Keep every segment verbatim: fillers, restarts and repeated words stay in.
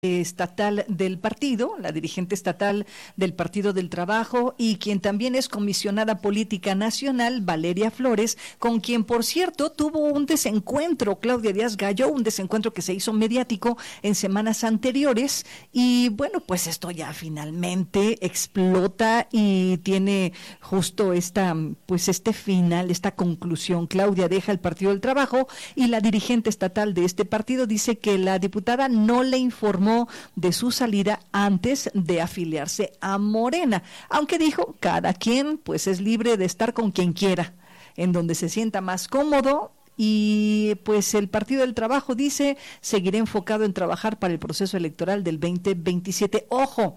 estatal del partido, la dirigente estatal del Partido del Trabajo y quien también es comisionada política nacional, Valeria Flores, con quien, por cierto, tuvo un desencuentro, Claudia Díaz Gallo, un desencuentro que se hizo mediático en semanas anteriores y bueno, pues esto ya finalmente explota y tiene justo esta, pues este final, esta conclusión. Claudia deja el Partido del Trabajo y la dirigente estatal de este partido dice que la diputada no le informó de su salida antes de afiliarse a Morena, aunque dijo cada quien pues es libre de estar con quien quiera, en donde se sienta más cómodo. Y pues el Partido del Trabajo dice seguirá enfocado en trabajar para el proceso electoral del veinte veintisiete. Ojo,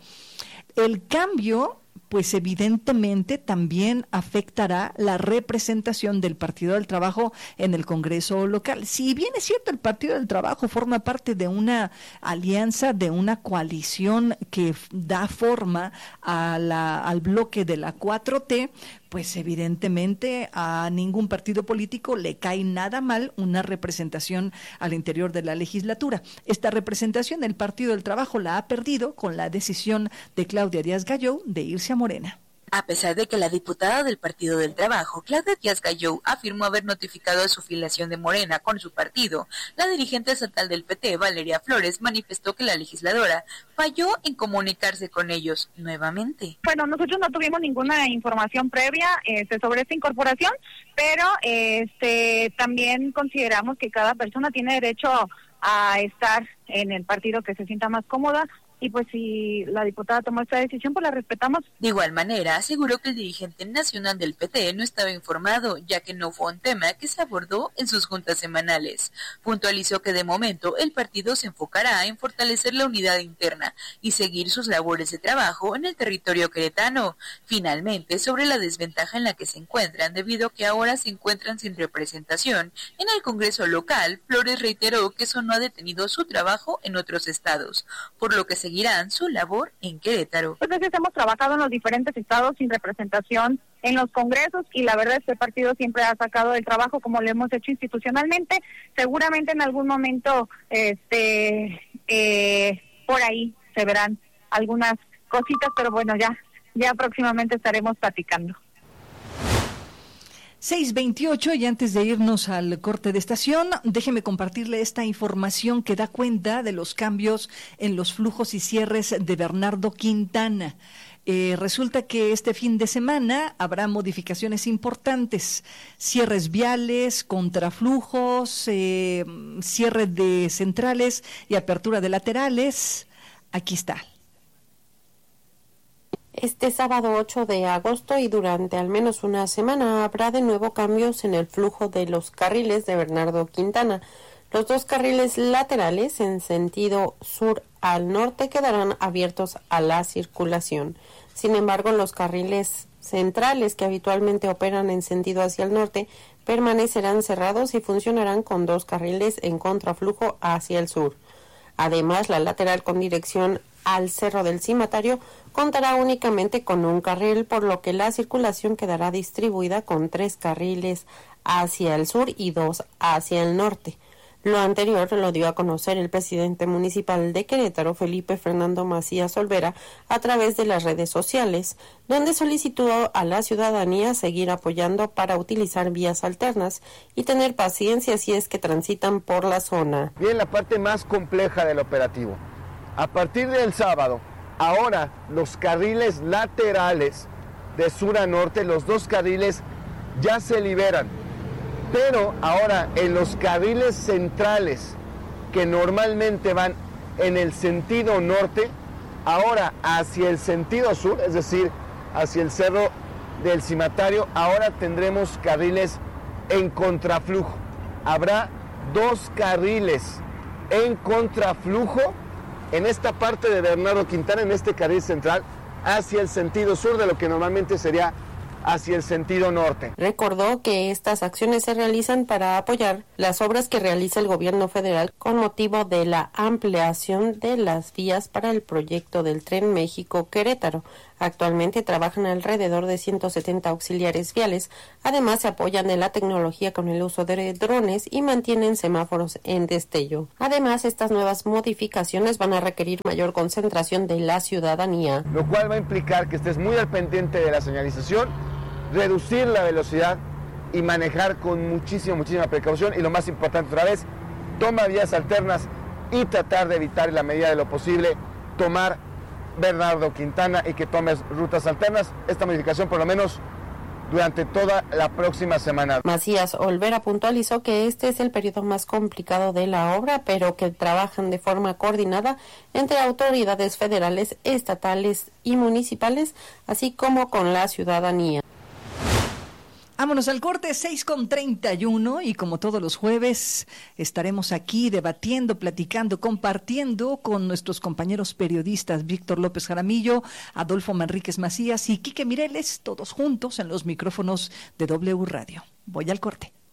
el cambio pues evidentemente también afectará la representación del Partido del Trabajo en el Congreso local. Si bien es cierto, el Partido del Trabajo forma parte de una alianza, de una coalición que da forma a la, al bloque de la cuatro T, pues evidentemente a ningún partido político le cae nada mal una representación al interior de la legislatura. Esta representación el Partido del Trabajo la ha perdido con la decisión de Claudia Díaz Gallo de irse a Morena. A pesar de que la diputada del Partido del Trabajo, Claudia Díaz Gallo, afirmó haber notificado su filiación de Morena con su partido, la dirigente estatal del P T, Valeria Flores, manifestó que la legisladora falló en comunicarse con ellos nuevamente. Bueno, nosotros no tuvimos ninguna información previa este, sobre esta incorporación, pero este, también consideramos que cada persona tiene derecho a estar en el partido que se sienta más cómoda. Y pues si la diputada tomó esta decisión, pues la respetamos. De igual manera, aseguró que el dirigente nacional del P T no estaba informado, ya que no fue un tema que se abordó en sus juntas semanales. Puntualizó que de momento el partido se enfocará en fortalecer la unidad interna y seguir sus labores de trabajo en el territorio queretano. Finalmente, sobre la desventaja en la que se encuentran debido a que ahora se encuentran sin representación en el Congreso local, Flores reiteró que eso no ha detenido su trabajo en otros estados, por lo que se seguirán su labor en Querétaro. Entonces hemos trabajado en los diferentes estados sin representación en los congresos y la verdad este partido siempre ha sacado el trabajo como lo hemos hecho institucionalmente. Seguramente en algún momento este eh, por ahí se verán algunas cositas, pero bueno, ya ya próximamente estaremos platicando. seis veintiocho y antes de irnos al corte de estación, déjeme compartirle esta información que da cuenta de los cambios en los flujos y cierres de Bernardo Quintana. Eh, resulta que este fin de semana habrá modificaciones importantes, cierres viales, contraflujos, eh, cierre de centrales y apertura de laterales. Aquí está. Este sábado ocho de agosto y durante al menos una semana habrá de nuevo cambios en el flujo de los carriles de Bernardo Quintana. Los dos carriles laterales en sentido sur al norte quedarán abiertos a la circulación. Sin embargo, los carriles centrales que habitualmente operan en sentido hacia el norte permanecerán cerrados y funcionarán con dos carriles en contraflujo hacia el sur. Además, la lateral con dirección al Cerro del Cimatario contará únicamente con un carril, por lo que la circulación quedará distribuida con tres carriles hacia el sur y dos hacia el norte. Lo anterior lo dio a conocer el presidente municipal de Querétaro, Felipe Fernando Macías Olvera, a través de las redes sociales, donde solicitó a la ciudadanía seguir apoyando para utilizar vías alternas y tener paciencia si es que transitan por la zona. Bien, la parte más compleja del operativo. A partir del sábado, ahora los carriles laterales de sur a norte, los dos carriles ya se liberan. Pero ahora en los carriles centrales que normalmente van en el sentido norte, ahora hacia el sentido sur, es decir, hacia el Cerro del Cimatario, ahora tendremos carriles en contraflujo. Habrá dos carriles en contraflujo en esta parte de Bernardo Quintana, en este carril central, hacia el sentido sur de lo que normalmente sería hacia el sentido norte. Recordó que estas acciones se realizan para apoyar las obras que realiza el gobierno federal con motivo de la ampliación de las vías para el proyecto del Tren México-Querétaro. Actualmente trabajan alrededor de ciento setenta auxiliares viales. Además, se apoyan en la tecnología con el uso de drones y mantienen semáforos en destello. Además, estas nuevas modificaciones van a requerir mayor concentración de la ciudadanía. Lo cual va a implicar que estés muy al pendiente de la señalización, reducir la velocidad y manejar con muchísima, muchísima precaución. Y lo más importante otra vez, toma vías alternas y tratar de evitar en la medida de lo posible tomar Bernardo Quintana y que tomes rutas alternas. Esta modificación por lo menos durante toda la próxima semana. Macías Olvera puntualizó que este es el periodo más complicado de la obra, pero que trabajan de forma coordinada entre autoridades federales, estatales y municipales, así como con la ciudadanía. Vámonos al corte, seis con treinta y uno, y como todos los jueves estaremos aquí debatiendo, platicando, compartiendo con nuestros compañeros periodistas Víctor López Jaramillo, Adolfo Manríquez Macías y Quique Mireles, todos juntos en los micrófonos de W Radio. Voy al corte.